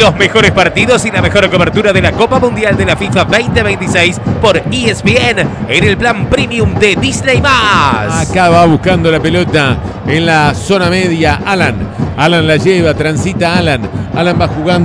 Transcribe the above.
Los mejores partidos y la mejor cobertura de la Copa Mundial de la FIFA 2026 por ESPN en el plan premium de Disney+. Acá va buscando la pelota en la zona media Alan. Alan la lleva, transita Alan. Alan va jugando.